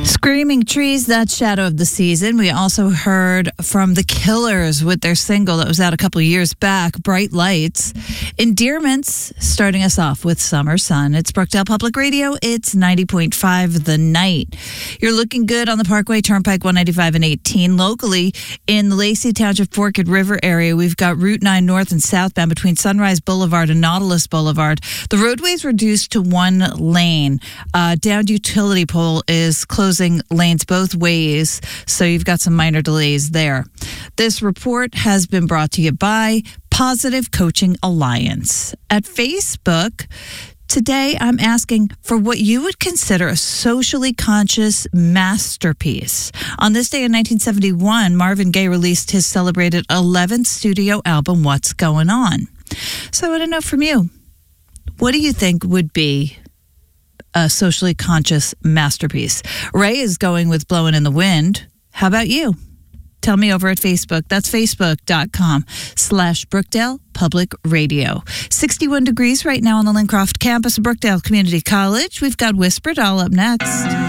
Screaming Trees, that's Shadow of the Season. We also heard from The Killers with their single that was out a couple of years back, Bright Lights. Endearments, starting us off with Summer Sun. It's Brookdale Public Radio. It's 90.5 The Night. You're looking good on the Parkway, Turnpike 195 and 18. Locally, in the Lacey Township Forked River area, we've got Route 9 north and southbound between Sunrise Boulevard and Nautilus Boulevard. The roadway's reduced to one lane. Downed utility pole is closing lanes both ways, so you've got some minor delays there. This report has been brought to you by Positive Coaching Alliance. At Facebook, today I'm asking for what you would consider a socially conscious masterpiece. On this day in 1971, Marvin Gaye released his celebrated 11th studio album, What's Going On? So I want to know from you, what do you think would be a socially conscious masterpiece? Ray is going with Blowing in the Wind. How about you? Tell me over at Facebook. That's facebook.com/Brookdale Public Radio. 61 degrees right now on the Lincroft campus of Brookdale Community College. We've got Whispered all up next.